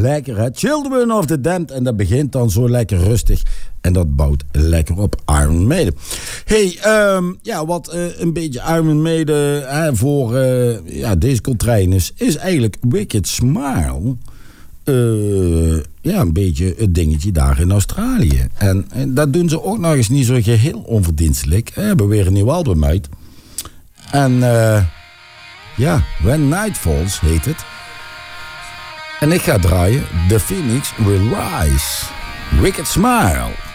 Lekker, hè? Children of the Damned. En dat begint dan zo lekker rustig. En dat bouwt lekker op Iron Maiden. Hey, wat een beetje Iron Maiden voor deze contrainers is eigenlijk Wicked Smile. Een beetje het dingetje daar in Australië. En dat doen ze ook nog eens niet zo geheel onverdienstelijk. We hebben weer een nieuw album uit. En When Night Falls heet het. En ik ga draaien The Phoenix Will Rise. Wicked Smile.